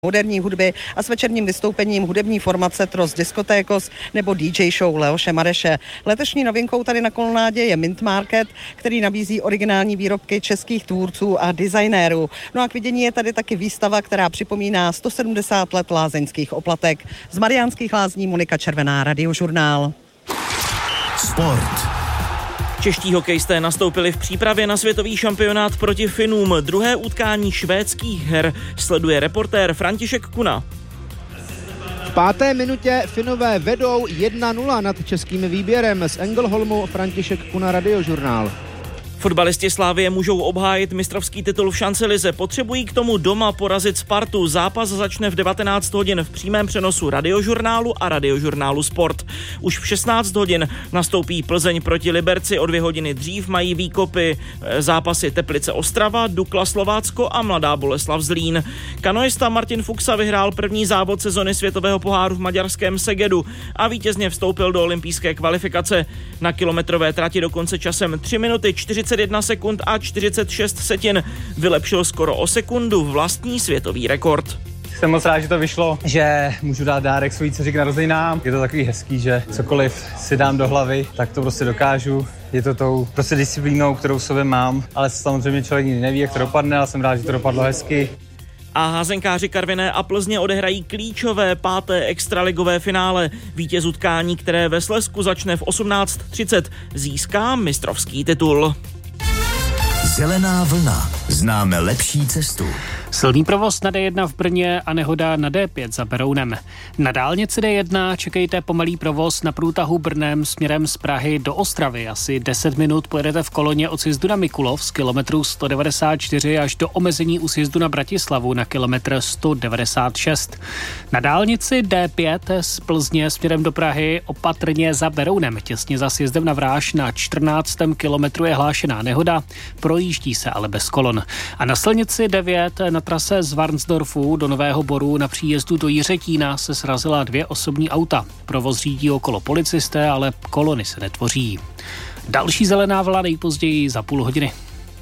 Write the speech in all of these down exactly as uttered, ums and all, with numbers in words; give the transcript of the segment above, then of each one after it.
moderní hudby a s večerním vystoupením hudební formace Tros Diskotékos nebo D J show Leoše Mareše. Letošní novinkou tady na Kolonádě je Mint Market, který nabízí originální výrobky českých tvůrců a designérů. No a k vidění je tady taky výstava, která připomíná sto sedmdesát let lázeňských oplatek. Z Mariánských Lázní Monika Červená, Radiožurnál. Sport. Čeští hokejisté nastoupili v přípravě na světový šampionát proti Finům. Druhé utkání švédských her sleduje reportér František Kuna. V páté minutě Finové vedou jedna nula nad českým výběrem. Z Engelholmu František Kuna, Radiožurnál. Fotbalisti Slavie můžou obhájit mistrovský titul v šancelize. Potřebují k tomu doma porazit Spartu. Zápas začne v devatenáct hodin v přímém přenosu Radiožurnálu a Radiožurnálu Sport. Už v šestnáct hodin nastoupí Plzeň proti Liberci. O dvě hodiny dřív mají výkopy zápasy Teplice Ostrava, Dukla Slovácko a Mladá Boleslav Zlín. Kanoista Martin Fuxa vyhrál první závod sezony světového poháru v maďarském Segedu a vítězně vstoupil do olympijské kvalifikace. Na kilometrové trati dokonce časem tři minuty čtyřicet jedna sekund a čtyřicet šest setin. Vylepšil skoro o sekundu vlastní světový rekord. Jsem moc rád, že to vyšlo, že můžu dát dárek svojí dceři k narozeninám. Je to takový hezký, že cokoliv si dám do hlavy, tak to prostě dokážu. Je to tou prostě disciplínou, kterou v sobě mám, ale samozřejmě člověk nikdy neví, jak to dopadne, ale jsem rád, že to dopadlo hezky. A házenkáři Karviné a Plzně odehrají klíčové páté extraligové finále. Vítěz utkání, které ve Slezsku začne v osmnáct třicet, získá mistrovský titul. Zelená vlna. Známe lepší cestu. Silný provoz na D jedna v Brně a nehoda na D pět za Berounem. Na dálnici D jedna čekejte pomalý provoz na průtahu Brnem směrem z Prahy do Ostravy. Asi deset minut pojedete v koloně od sjezdu na Mikulov z kilometru sto devadesát čtyři až do omezení u sjezdu na Bratislavu na kilometr sto devadesát šest. Na dálnici D pět z Plzně směrem do Prahy opatrně za Berounem. Těsně za sjezdem na Vráž na čtrnáctém kilometru je hlášená nehoda, projíždí se ale bez kolon. A na silnici devět na trase z Varnsdorfu do Nového Boru na příjezdu do Jiřetína se srazila dvě osobní auta. Provoz řídí okolo policisté, ale kolony se netvoří. Další zelená vlna nejpozději za půl hodiny.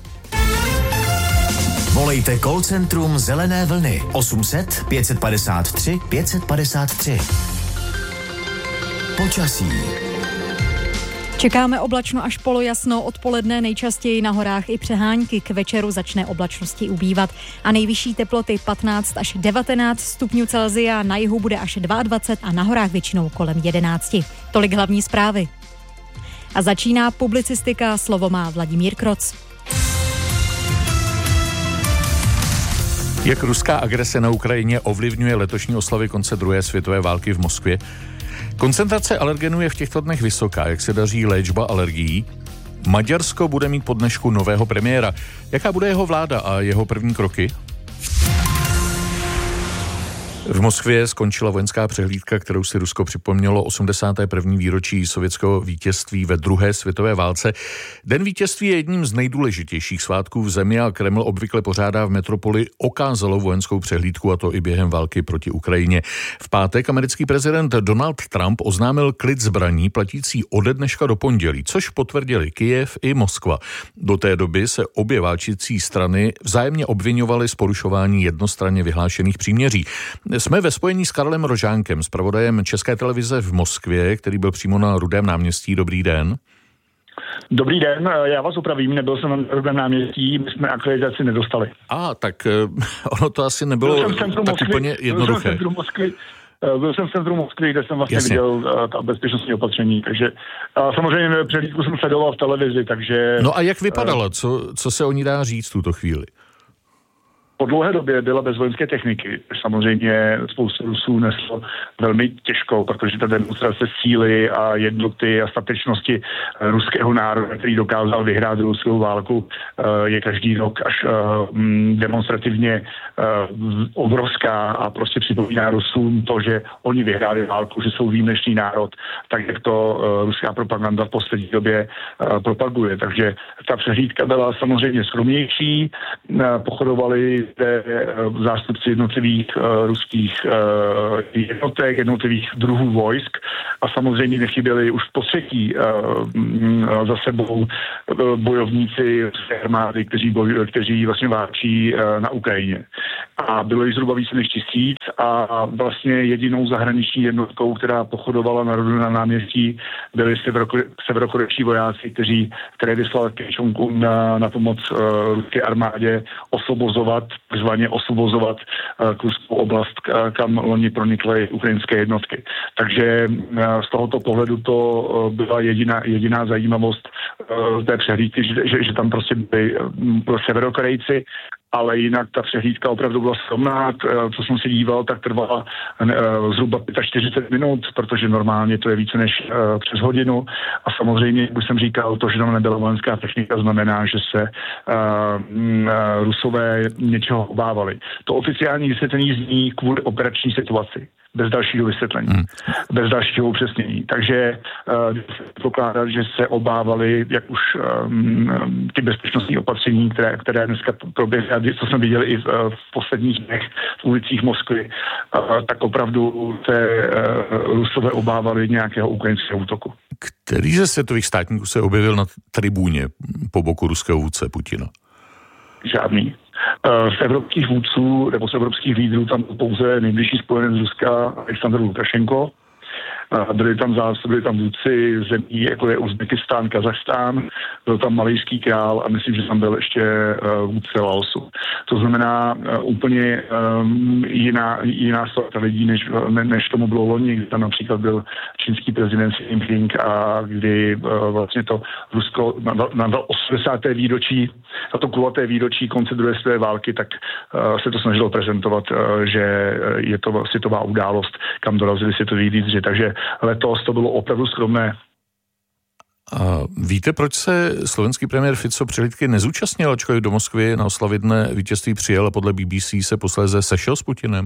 Volejte call centrum Zelené vlny osm set pět padesát tři pět padesát tři. Počasí. Čekáme oblačno až polojasno, odpoledne nejčastěji na horách i přehánky. K večeru začne oblačnosti ubývat a nejvyšší teploty patnáct až devatenáct stupňů Celsia, na jihu bude až dvacet dva a na horách většinou kolem jedenáct. Tolik hlavní zprávy. A začíná publicistika, slovo má Vladimír Kroc. Jak ruská agrese na Ukrajině ovlivňuje letošní oslavy konce druhé světové války v Moskvě? Koncentrace alergenů je v těchto dnech vysoká, jak se daří léčba alergií. Maďarsko bude mít po dnešku nového premiéra. Jaká bude jeho vláda a jeho první kroky? V Moskvě skončila vojenská přehlídka, kterou si Rusko připomnělo osmdesáté první výročí sovětského vítězství ve druhé světové válce. Den vítězství je jedním z nejdůležitějších svátků v zemi a Kreml obvykle pořádá v metropoli okázalou vojenskou přehlídku, a to i během války proti Ukrajině. V pátek americký prezident Donald Trump oznámil klid zbraní platící ode dneška do pondělí, což potvrdili Kyjev i Moskva. Do té doby se obě válčící strany vzájemně obviňovaly z porušování jednostranně vyhlášených příměří. Jsme ve spojení s Karlem Rožánkem, zpravodajem České televize v Moskvě, který byl přímo na Rudém náměstí. Dobrý den. Dobrý den, já vás opravím, nebyl jsem na Rudém náměstí, my jsme akreditaci nedostali. A tak ono to asi nebylo tak Moskvy, úplně jednoduché. Byl jsem v centru Moskvy, byl jsem v centru Moskvy, kde jsem vlastně Jasně. viděl ta bezpečnostní opatření, takže samozřejmě přehlídku jsem sledoval v televizi, takže... No a jak vypadala, co, co se o ní dá říct v tuto chvíli? Po dlouhé době byla bez vojenské techniky. Samozřejmě spoustu Rusů neslo velmi těžko, protože ta demonstrace síly a jednoty a statečnosti ruského národa, který dokázal vyhrát ruskou válku, je každý rok až demonstrativně obrovská a prostě připomíná Rusům to, že oni vyhráli válku, že jsou výjimečný národ, tak jak to ruská propaganda v poslední době propaguje. Takže ta přehlídka byla samozřejmě skromnější, pochodovali kde zástupci jednotlivých ruských jednotek, jednotlivých druhů vojsk a samozřejmě nechyběli už po třetí za sebou bojovníci ruské armády, kteří, boj, kteří vlastně válčí na Ukrajině. A bylo jich zhruba více než tisíc a vlastně jedinou zahraniční jednotkou, která pochodovala na rodu na náměstí, byli severokorejští vojáci, kteří, které vyslal Kim Jong-un na, na pomoc uh, ruské armádě osvobozovat, takzvaně osvobozovat uh, Kurskou oblast, kam loni pronikly ukrajinské jednotky. Takže uh, z tohoto pohledu to uh, byla jediná, jediná zajímavost uh, té přehlídky, že, že, že tam prostě byli uh, severokorejci, ale jinak ta přehlídka opravdu byla skromná. Co jsem se díval, tak trvala zhruba čtyřicet pět minut, protože normálně to je více než přes hodinu. A samozřejmě, jak už jsem říkal, to, že tam nebyla vojenská technika, znamená, že se Rusové něčeho obávali. To oficiální vysvětlení zní kvůli operační situaci. Bez dalšího vysvětlení, hmm. bez dalšího upřesnění. Takže uh, pokládat, že se obávali, jak už um, ty bezpečnostní opatření, které, které dneska proběhly, co jsme viděli i v, uh, v posledních dnech v ulicích Moskvy, uh, tak opravdu se uh, Rusové obávali nějakého ukrajinského útoku. Který ze světových státníků se objevil na tribuně po boku ruského vůdce Putina? Žádný. Z evropských vůdců nebo z evropských lídrů tam pouze nejbližší spojenec Ruska Aleksandr Lukašenko. Byli tam zástupci, byli tam vůdci zemí, jako je Uzbekistán, Kazachstán, byl tam malajský král a myslím, že tam byl ještě vůdce Laosu. To znamená úplně jiná, jiná sorta lidí, než, než tomu bylo loni, kdy tam například byl čínský prezident Xi Jinping a kdy vlastně to Rusko na, na osmdesáté výročí, na to kulaté výročí konce druhé světové války, tak se to snažilo prezentovat, že je to světová událost, kam dorazili světoví lídři. Takže letos to bylo opravdu skromné. A víte, proč se slovenský premiér Fico přehlídky nezúčastnil, ačkoliv do Moskvy na oslavitné vítězství přijel a podle B B C se posléze sešel s Putinem?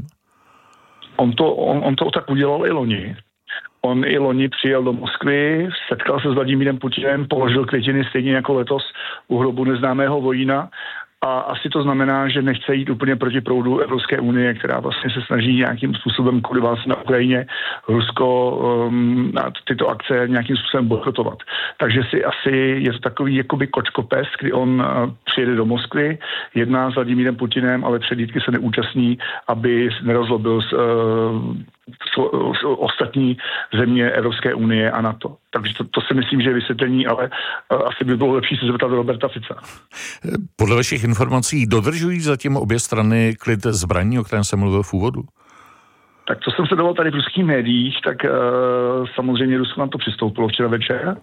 On to, on, on to tak udělal i loni. On i loni přijel do Moskvy, setkal se s Vladimírem Putinem, položil květiny stejně jako letos u hrobu neznámého vojína. A asi to znamená, že nechce jít úplně proti proudu Evropské unie, která vlastně se snaží nějakým způsobem kvůli válce na Ukrajině Rusko um, tyto akce nějakým způsobem bojkotovat. Takže si asi je to takový jakoby kočkopes, kdy on uh, přijede do Moskvy, jedná s Vladimírem Putinem, ale přehlídky se neúčastní, aby nerozlobil s, uh, s, s ostatní země Evropské unie a NATO. Takže to, to si myslím, že je vysvětlení, ale uh, asi by bylo lepší se zeptat Roberta Fica. Podle vašich informací dodržují zatím obě strany klid zbraní, o kterém jsem mluvil v úvodu? Tak co jsem sledoval tady v ruských médiích, tak uh, samozřejmě Rusko nám to přistoupilo včera večer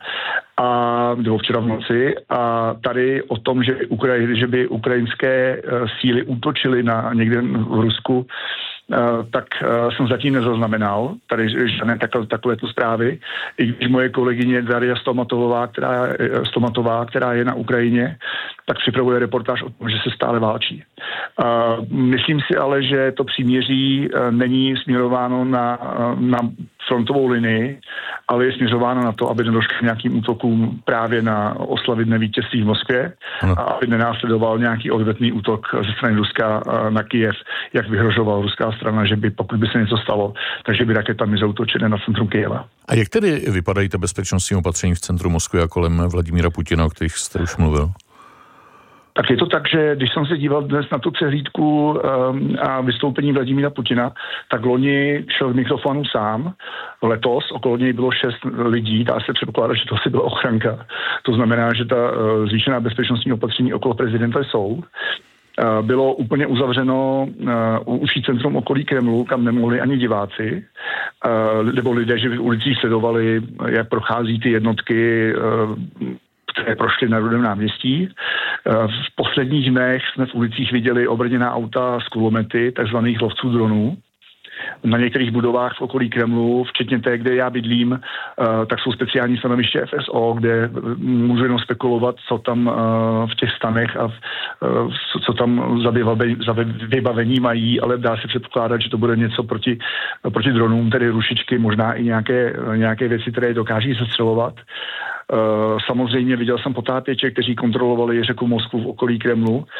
a nebo včera v noci a tady o tom, že, Ukraj, že by ukrajinské uh, síly útočily na někde v Rusku, Uh, tak uh, jsem zatím nezaznamenal tady žádné takové, takovéto zprávy. I když moje kolegyně Daria Stomatová, která, Stomatová, která je na Ukrajině, tak připravuje reportáž o tom, že se stále válčí. Uh, myslím si ale, že to příměří uh, není směrováno na, uh, na frontovou linii, ale je směřováno na to, aby nedošlo k nějakým útokům právě na oslavitné vítězství v Moskvě ano. a aby nenásledoval nějaký odvetný útok ze strany Ruska uh, na Kyjev, jak vyhrožoval ruská strana, že by, pokud by se něco stalo, takže by raketami zaútočily na centrum Kyjeva. A jak tedy vypadají ta bezpečnostní opatření v centru Moskvy a kolem Vladimíra Putina, o kterých jste už mluvil? Tak je to tak, že když jsem se díval dnes na tu přehlídku um, a vystoupení Vladimíra Putina, tak loni šel k mikrofonu sám. Letos okolo něj bylo šest lidí, dá se předpokládat, že to asi byla ochranka. To znamená, že ta uh, zvýšená bezpečnostní opatření okolo prezidenta jsou. Bylo úplně uzavřeno uh, užší centrum okolí Kremlu, kam nemohli ani diváci, uh, nebo lidé, že v ulicích sledovali, jak prochází ty jednotky, uh, které prošly na Rudém náměstí. Uh, v posledních dnech jsme v ulicích viděli obrněná auta z kulomety, takzvaných lovců dronů. Na některých budovách v okolí Kremlu, včetně té, kde já bydlím, uh, tak jsou speciální stanoviště F S O, kde můžu jenom spekulovat, co tam uh, v těch stanech a uh, co tam za, vybavení, za vybavení mají, ale dá se předpokládat, že to bude něco proti, proti dronům, tedy rušičky, možná i nějaké, nějaké věci, které dokáží sestřelovat. Uh, samozřejmě viděl jsem potápěče, kteří kontrolovali řeku Moskvu v okolí Kremlu.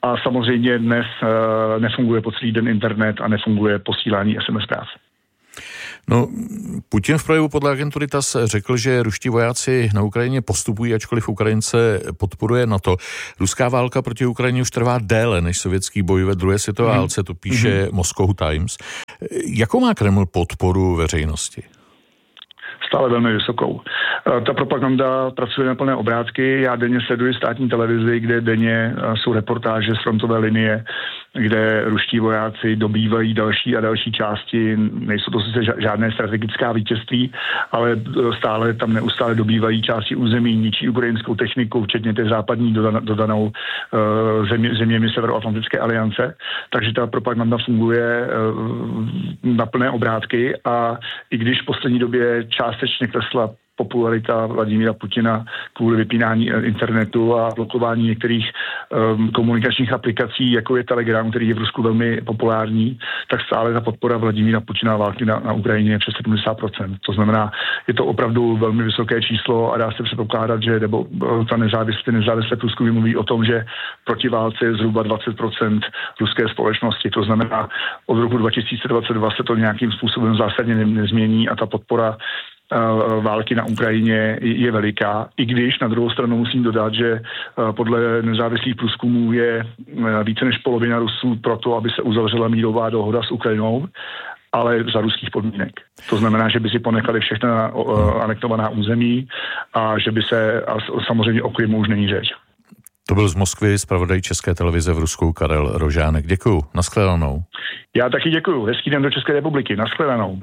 A samozřejmě dnes nefunguje po celý den internet a nefunguje posílání es em es práv. No, Putin v projevu podle agentury T A S řekl, že ruští vojáci na Ukrajině postupují, ačkoliv Ukrajince podporuje NATO. Ruská válka proti Ukrajině už trvá déle než sovětský boj ve druhé světové mm. válce, to píše mm. Moscow Times. Jakou má Kreml podporu veřejnosti? Stále velmi vysokou. Ta propaganda pracuje na plné obrátky. Já denně sleduji státní televizi, kde denně jsou reportáže z frontové linie, kde ruští vojáci dobývají další a další části. Nejsou to sice žádné strategická vítězství, ale stále tam neustále dobývají části území, ničí ukrajinskou techniku, včetně té západní dodanou země, zeměmi Severoatlantické aliance. Takže ta propaganda funguje na plné obrátky a i když v poslední době částečně klesla popularita Vladimíra Putina kvůli vypínání internetu a blokování některých um, komunikačních aplikací, jako je Telegram, který je v Rusku velmi populární, tak stále ta podpora Vladimíra Putina války na, na Ukrajině je přes sedmdesát procent. To znamená, je to opravdu velmi vysoké číslo a dá se předpokládat, že nebo ta nezávislé, nezávislé průzkumy mluví o tom, že proti válce je zhruba dvacet procent ruské společnosti. To znamená, od roku dva tisíce dvacet dva se to nějakým způsobem zásadně nezmění a ta podpora války na Ukrajině je veliká, i když na druhou stranu musím dodat, že podle nezávislých průzkumů je více než polovina Rusů proto, aby se uzavřela mírová dohoda s Ukrajinou, ale za ruských podmínek. To znamená, že by si ponechali všechna anektovaná území a že by se, a samozřejmě o Krymu už není řeč. To byl z Moskvy zpravodaj České televize v Rusku Karel Rožánek. Děkuju. Nashledanou. Já taky děkuju. Hezký den do České republiky. Nashledanou.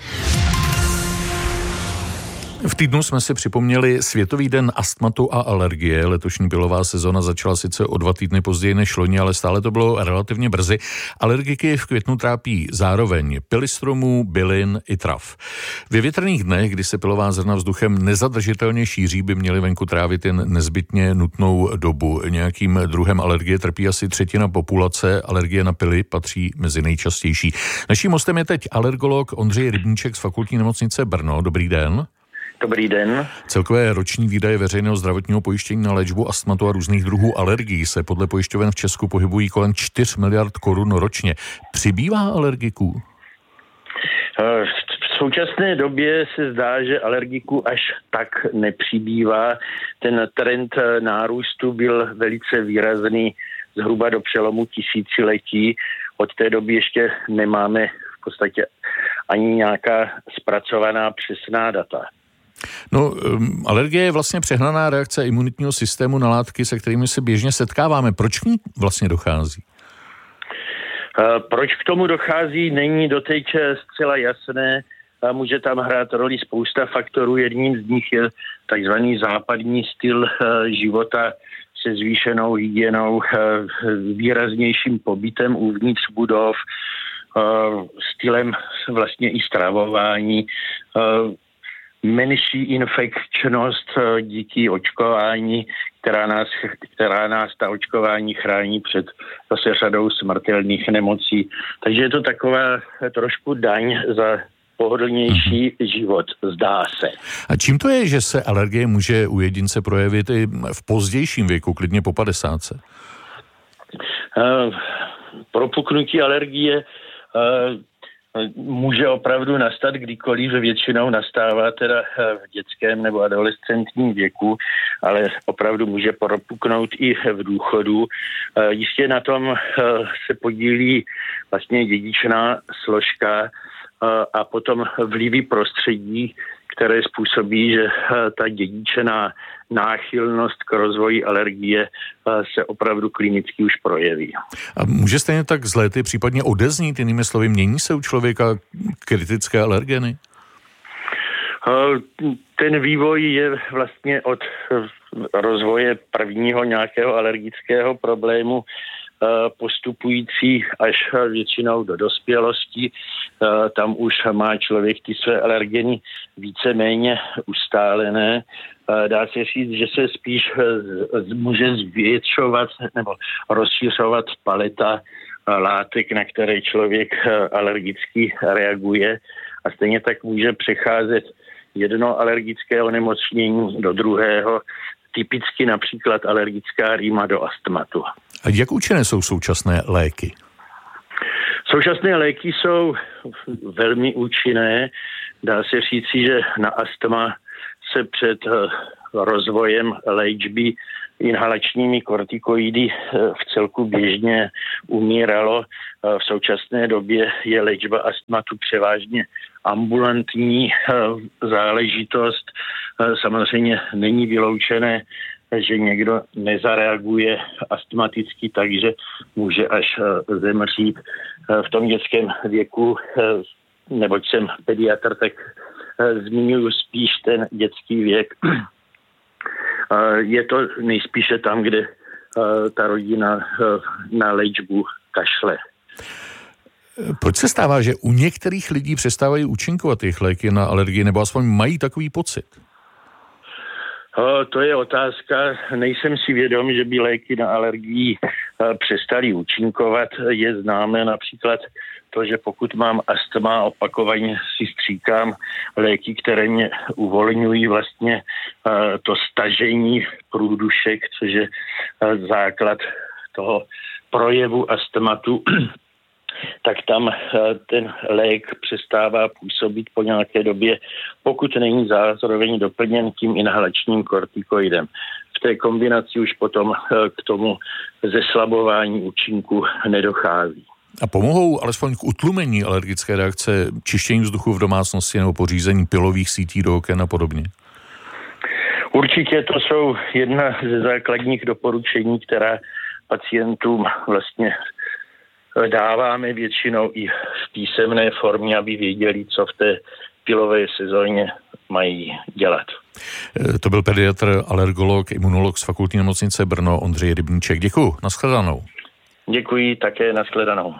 V týdnu jsme si připomněli Světový den astmatu a alergie. Letošní pilová sezona začala sice o dva týdny později než loni, ale stále to bylo relativně brzy. Alergiky v květnu trápí zároveň pily stromů, bylin i trav. Ve větrných dnech, kdy se pilová zrna vzduchem nezadržitelně šíří, by měly venku trávit jen nezbytně nutnou dobu. Nějakým druhem alergie trpí asi třetina populace. Alergie na pily patří mezi nejčastější. Naším hostem je teď alergolog Ondřej Rybníček z Fakultní nemocnice Brno. Dobrý den. Dobrý den. Celkové roční výdaje veřejného zdravotního pojištění na léčbu astmatu a různých druhů alergií se podle pojišťoven v Česku pohybují kolem čtyři miliard korun ročně. Přibývá alergiků? V současné době se zdá, že alergiků až tak nepřibývá. Ten trend nárůstu byl velice výrazný zhruba do přelomu tisíciletí. Od té doby ještě nemáme v podstatě ani nějaká zpracovaná přesná data. No, um, alergie je vlastně přehnaná reakce imunitního systému na látky, se kterými se běžně setkáváme. Proč k ní vlastně dochází? Uh, proč k tomu dochází, není doteď zcela jasné. Uh, může tam hrát roli spousta faktorů. Jedním z nich je takzvaný západní styl uh, života se zvýšenou hygienou, uh, výraznějším pobytem uvnitř budov, uh, stylem vlastně i stravování, uh, menší infekčnost díky očkování, která nás, která nás ta očkování chrání před zase řadou smrtelných nemocí. Takže je to taková trošku daň za pohodlnější hmm. život, zdá se. A čím to je, že se alergie může u jedince projevit i v pozdějším věku, klidně po padesátce? Uh, propuknutí alergie uh, může opravdu nastat kdykoliv, většinou nastává teda v dětském nebo adolescentním věku, ale opravdu může propuknout i v důchodu. Jistě na tom se podílí vlastně dědičná složka a potom vlivy prostředí, které způsobí, že ta dědičná náchylnost k rozvoji alergie se opravdu klinicky už projeví. A může stejně tak z léty případně odeznít, jinými slovy, mění se u člověka kritické alergeny? Ten vývoj je vlastně od rozvoje prvního nějakého alergického problému postupující až většinou do dospělosti. Tam už má člověk ty své alergeny víceméně ustálené. Dá se říct, že se spíš může zvětšovat nebo rozšiřovat paleta látek, na které člověk alergicky reaguje, a stejně tak může přecházet jedno alergické onemocnění do druhého, typicky například alergická rýma do astmatu. A jak účinné jsou současné léky? Současné léky jsou velmi účinné. Dá se říci, že na astma se před rozvojem léčby inhalačními kortikoidy v celku běžně umíralo. V současné době je léčba astmatu převážně ambulantní záležitost. Samozřejmě není vyloučené, že někdo nezareaguje astmaticky, takže může až zemřít v tom dětském věku, neboť jsem pediatr, tak zmiňuji spíš ten dětský věk. Je to nejspíše tam, kde ta rodina na léčbu kašle. Proč se stává, že u některých lidí přestávají účinkovat těch léky na alergii, nebo aspoň mají takový pocit? O, to je otázka. Nejsem si vědom, že by léky na alergii přestaly účinkovat. Je známé například to, že pokud mám astma, opakovaně si stříkám léky, které mě uvolňují vlastně to stažení průdušek, což je základ toho projevu astmatu, tak tam ten lék přestává působit po nějaké době, pokud není zároveň doplněn tím inhalačním kortikoidem. V té kombinaci už potom k tomu zeslabování účinku nedochází. A pomohou alespoň k utlumení alergické reakce čištění vzduchu v domácnosti nebo pořízení pilových sítí do oken a podobně? Určitě to jsou jedna ze základních doporučení, která pacientům vlastně dáváme většinou i v písemné formě, aby věděli, co v té pilové sezóně mají dělat. To byl pediatr, alergolog, imunolog z Fakultní nemocnice Brno Ondřej Rybníček. Děkuju, nashledanou. Děkuji, také nashledanou.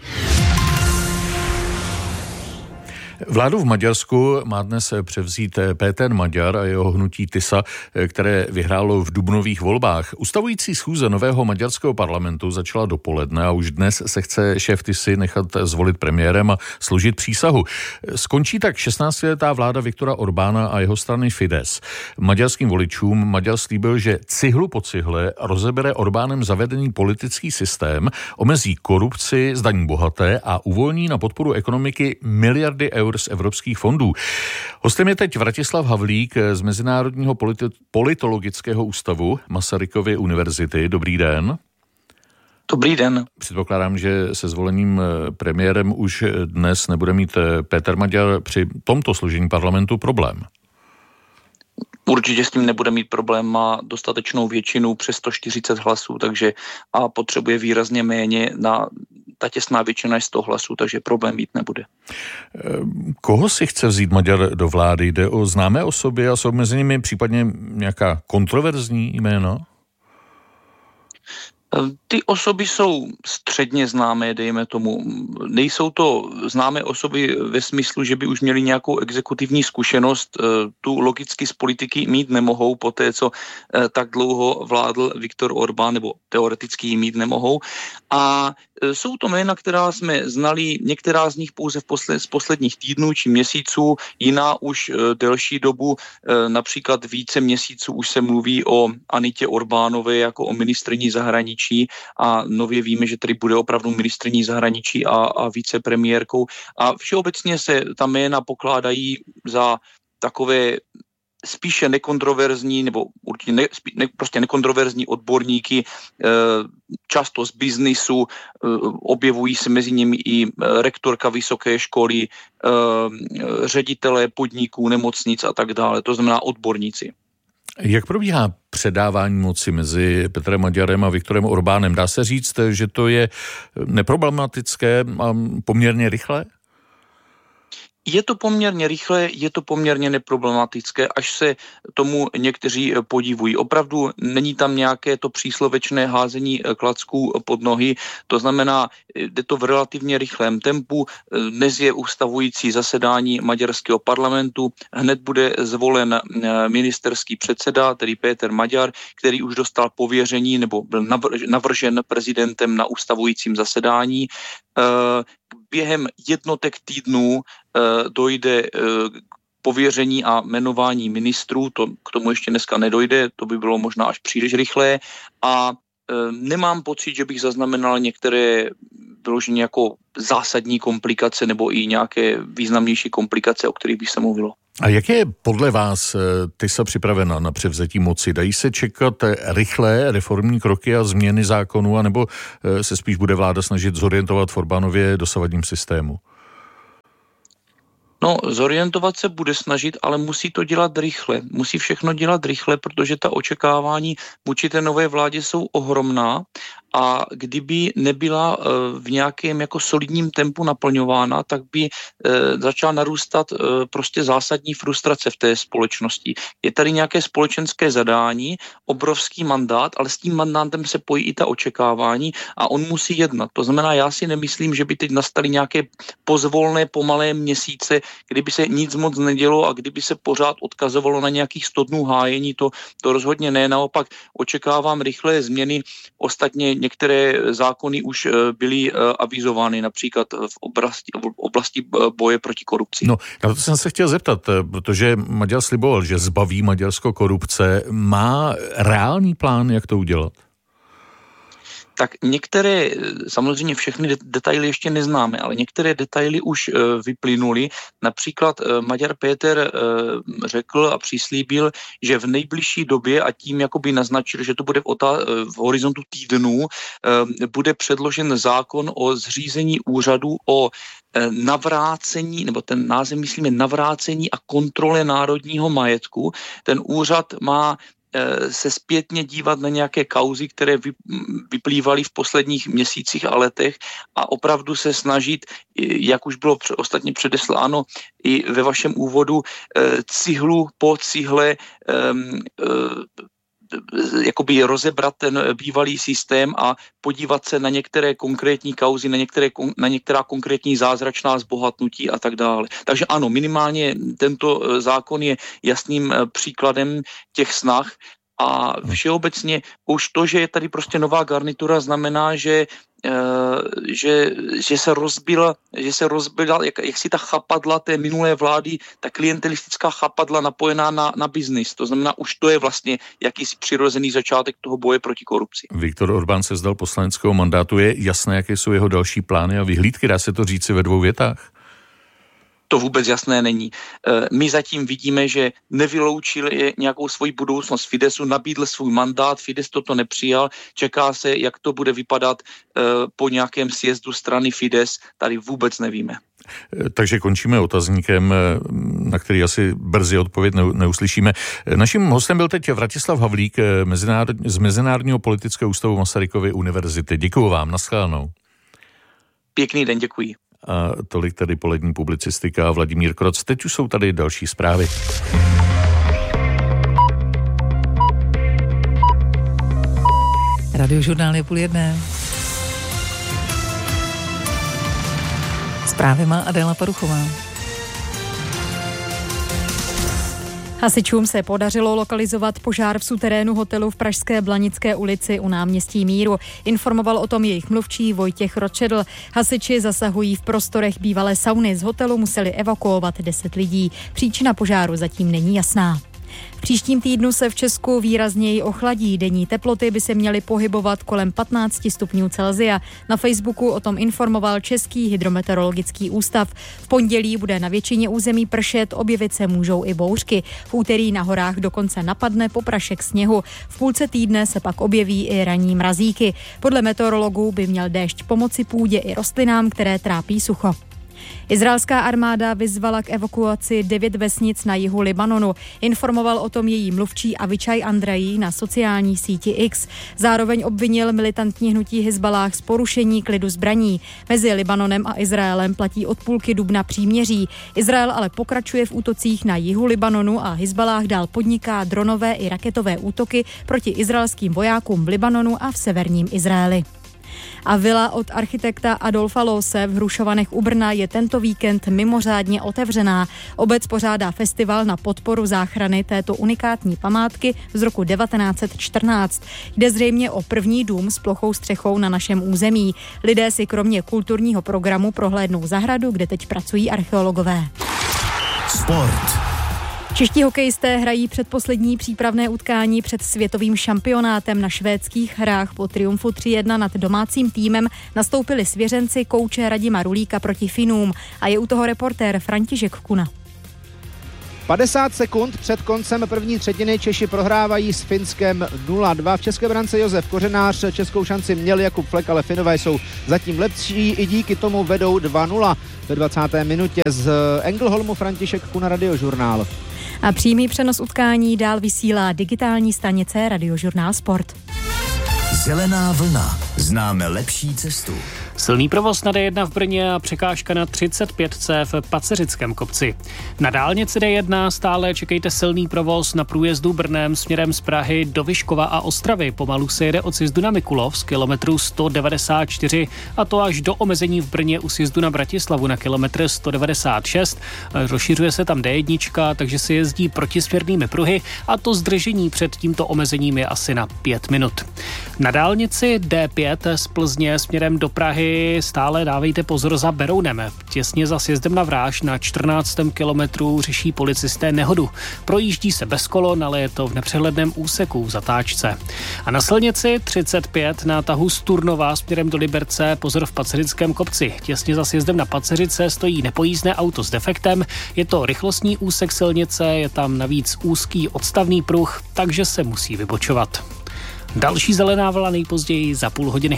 Vládu v Maďarsku má dnes převzít Péter Maďar a jeho hnutí Tisa, které vyhrálo v dubnových volbách. Ustavující schůze nového maďarského parlamentu začala dopoledne a už dnes se chce šéf Tisy nechat zvolit premiérem a složit přísahu. Skončí tak šestnáctiletá vláda Viktora Orbána a jeho strany Fidesz. Maďarským voličům Maďar slíbil, že cihlu po cihle rozebere Orbánem zavedený politický systém, omezí korupci, zdaní bohaté a uvolní na podporu ekonomiky miliardy eur z evropských fondů. Hostem je teď Vratislav Havlík z Mezinárodního politi- politologického ústavu Masarykovy univerzity. Dobrý den. Dobrý den. Předpokládám, že se zvoleným premiérem už dnes nebude mít Péter Maďar při tomto složení parlamentu problém. Určitě s tím nebude mít problém, má dostatečnou většinu přes sto čtyřicet hlasů, takže a potřebuje výrazně méně na ta těsná většina je sto hlasů, takže problém mít nebude. Koho si chce vzít Maďar do vlády? Jde o známé osoby a jsou mezi nimi případně nějaká kontroverzní jména? Ty osoby jsou středně známé, dejme tomu. Nejsou to známé osoby ve smyslu, že by už měli nějakou exekutivní zkušenost. Tu logicky z politiky mít nemohou, po té, co tak dlouho vládl Viktor Orbán, nebo teoreticky ji mít nemohou. A jsou to jména, která jsme znali, některá z nich pouze v posled, z posledních týdnů či měsíců, jiná už delší dobu, například více měsíců už se mluví o Anitě Orbánové jako o ministryni zahraničí a nově víme, že tady bude opravdu ministryní zahraničí a, a vicepremiérkou. A všeobecně se ta jména pokládají za takové spíše nekontroverzní nebo určitě ne, ne, prostě nekontroverzní odborníky, často z biznisu, objevují se mezi nimi i rektorka vysoké školy, ředitelé podniků, nemocnic a tak dále, to znamená odborníci. Jak probíhá předávání moci mezi Petrem Maďarem a Viktorem Orbánem? Dá se říct, že to je neproblematické a poměrně rychlé? Je to poměrně rychle, je to poměrně neproblematické, až se tomu někteří podivují. Opravdu není tam nějaké to příslovečné házení klacků pod nohy, to znamená, jde to v relativně rychlém tempu. Dnes je ustavující zasedání maďarského parlamentu, hned bude zvolen ministerský předseda, tedy Péter Maďar, který už dostal pověření nebo byl navržen prezidentem na ustavujícím zasedání. Během jednotek týdnů dojde k pověření a jmenování ministrů, to k tomu ještě dneska nedojde, to by bylo možná až příliš rychlé, a nemám pocit, že bych zaznamenal některé vyloženě jako zásadní komplikace nebo i nějaké významnější komplikace, o kterých by se mluvilo. A jak je podle vás Tysa připravena na převzetí moci? Dají se čekat rychlé reformní kroky a změny zákonů, anebo se spíš bude vláda snažit zorientovat v Orbánově dosavadním systému? No, zorientovat se bude snažit, ale musí to dělat rychle. Musí všechno dělat rychle, protože ta očekávání vůči té nové vládě jsou ohromná a kdyby nebyla v nějakém jako solidním tempu naplňována, tak by začala narůstat prostě zásadní frustrace v té společnosti. Je tady nějaké společenské zadání, obrovský mandát, ale s tím mandátem se pojí i ta očekávání a on musí jednat. To znamená, já si nemyslím, že by teď nastaly nějaké pozvolné, pomalé měsíce, kdyby se nic moc nedělo a kdyby se pořád odkazovalo na nějakých sto dnů hájení, to, to rozhodně ne. Naopak očekávám rychlé změny. Ostatně některé zákony už byly avizovány, například v oblasti, v oblasti boje proti korupci. No, na to jsem se chtěl zeptat, protože Maďar sliboval, že zbaví Maďarsko korupce. Má reálný plán, jak to udělat? Tak některé, samozřejmě všechny detaily ještě neznáme, ale některé detaily už vyplynuly. Například Maďar Péter řekl a přislíbil, že v nejbližší době a tím jakoby naznačil, že to bude v, otá- v horizontu týdnů, bude předložen zákon o zřízení úřadu o navrácení, nebo ten název myslíme navrácení a kontrole národního majetku. Ten úřad má se zpětně dívat na nějaké kauzy, které vyplývaly v posledních měsících a letech a opravdu se snažit, jak už bylo ostatně předesláno i ve vašem úvodu, cihlu po cihle jakoby rozebrat ten bývalý systém a podívat se na některé konkrétní kauzy, na, některé, na některá konkrétní zázračná zbohatnutí a tak dále. Takže ano, minimálně tento zákon je jasným příkladem těch snah a všeobecně už to, že je tady prostě nová garnitura, znamená, že Že, že se rozbila, že se rozbila jak, jak si ta chapadla té minulé vlády, ta klientelistická chapadla napojená na, na biznis. To znamená, už to je vlastně jakýsi přirozený začátek toho boje proti korupci. Viktor Orbán se vzdal poslaneckého mandátu. Je jasné, jaké jsou jeho další plány a vyhlídky? Dá se to říci ve dvou větách? To vůbec jasné není. My zatím vidíme, že nevyloučil nějakou svoji budoucnost Fidesu, nabídl svůj mandát, Fides toto nepřijal, čeká se, jak to bude vypadat po nějakém sjezdu strany Fides, tady vůbec nevíme. Takže končíme otazníkem, na který asi brzy odpověď neuslyšíme. Naším hostem byl teď Vratislav Havlík z Mezinárodního politického ústavu Masarykovy univerzity. Děkuju vám, nashledanou. Pěkný den, děkuji. A tolik tady polední publicistika a Vladimír Kroc. Teď už jsou tady další zprávy. Radiožurnál je půl jedné. Zprávy má Adéla Paruchová. Hasičům se podařilo lokalizovat požár v suterénu hotelu v pražské Blanické ulici u náměstí Míru. Informoval o tom jejich mluvčí Vojtěch Ročedl. Hasiči zasahují v prostorech bývalé sauny. Z hotelu museli evakuovat deset lidí. Příčina požáru zatím není jasná. V příštím týdnu se v Česku výrazněji ochladí. Denní teploty by se měly pohybovat kolem patnáct stupňů Celsia. Na Facebooku o tom informoval Český hydrometeorologický ústav. V pondělí bude na většině území pršet, objevit se můžou i bouřky. V úterý na horách dokonce napadne poprašek sněhu. V půlce týdne se pak objeví i ranní mrazíky. Podle meteorologů by měl déšť pomoci půdě i rostlinám, které trápí sucho. Izraelská armáda vyzvala k evakuaci devět vesnic na jihu Libanonu. Informoval o tom její mluvčí Avichaj Andrají na sociální síti X. Zároveň obvinil militantní hnutí Hizballáh z porušení klidu zbraní. Mezi Libanonem a Izraelem platí od půlky dubna příměří. Izrael ale pokračuje v útocích na jihu Libanonu a Hizballáh dál podniká dronové i raketové útoky proti izraelským vojákům v Libanonu a v severním Izraeli. A vila od architekta Adolfa Loose v Hrušovanech u Brna je tento víkend mimořádně otevřená. Obec pořádá festival na podporu záchrany této unikátní památky z roku devatenáct set čtrnáct. Jde zřejmě o první dům s plochou střechou na našem území. Lidé si kromě kulturního programu prohlédnou zahradu, kde teď pracují archeologové. Sport. Čeští hokejisté hrají předposlední přípravné utkání před světovým šampionátem na švédských hrách. Po triumfu tři jedna nad domácím týmem nastoupili svěřenci kouče Radima Rulíka proti Finům a je u toho reportér František Kuna. padesát sekund před koncem první třetiny Češi prohrávají s Finskem nula dva. V české brance Josef Kořenář, českou šanci měl Jakub Flek, ale Finové jsou zatím lepší, i díky tomu vedou dva nula. Ve dvacáté minutě z Engelholmu František Kuna, Radiožurnál. A přímý přenos utkání dál vysílá digitální stanice Radiožurnál Sport. Zelená vlna. Známe lepší cestu. Silný provoz na D jedna v Brně a překážka na třicet pět C v Paceřickém kopci. Na dálnici D jedna stále čekejte silný provoz na průjezdu Brnem směrem z Prahy do Vyškova a Ostravy. Pomalu se jede od sjezdu na Mikulov z kilometru sto devadesát čtyři a to až do omezení v Brně u sjezdu na Bratislavu na kilometr sto devadesát šest. Rozšiřuje se tam D jedna, takže se jezdí protisměrnými pruhy a to zdržení před tímto omezením je asi na pět minut. Na dálnici D pět z Plzně směrem do Prahy stále dávejte pozor za Berounem. Těsně za sjezdem na Vráž na čtrnáctém kilometru řeší policisté nehodu. Projíždí se bez kolon, ale je to v nepřehledném úseku v zatáčce. A na silnici třicet pět na tahu z Turnova směrem do Liberce pozor v Paceřickém kopci. Těsně za sjezdem na Paceřice stojí nepojízdné auto s defektem. Je to rychlostní úsek silnice, je tam navíc úzký odstavný pruh, takže se musí vybočovat. Další zelená vlna nejpozději za půl hodiny.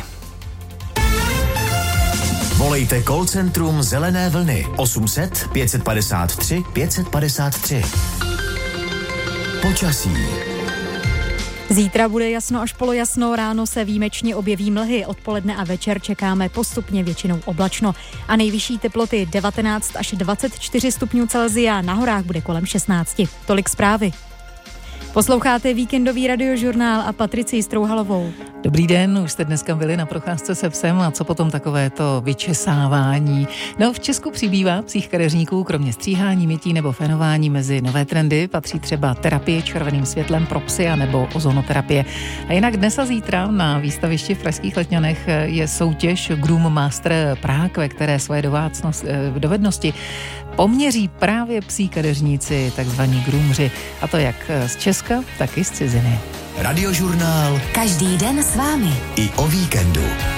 Volejte call centrum Zelené vlny osm set pět padesát tři pět padesát tři. Počasí. Zítra bude jasno až polojasno, ráno se výjimečně objeví mlhy, odpoledne a večer čekáme postupně většinou oblačno a nejvyšší teploty devatenáct až dvacet čtyři stupňů Celsia, na horách bude kolem šestnáct. Tolik zprávy. Posloucháte víkendový Radiožurnál a Patricii Strouhalovou. Dobrý den, už jste dneska byli na procházce se psem a co potom takové to vyčesávání. No, v Česku přibývá psích kadeřníků, kromě stříhání, mytí nebo fénování. Mezi nové trendy patří třeba terapie červeným světlem pro psy a nebo ozonoterapie. A jinak dnes a zítra na výstavišti v pražských Letňanech je soutěž Groom Master Prague, ve které svoje dovácnost, dovednosti poměří právě psí kadeřníci, takzvaní groomři. A to jak z Česka, tak i z ciziny. Radiožurnál. Každý den s vámi. I o víkendu.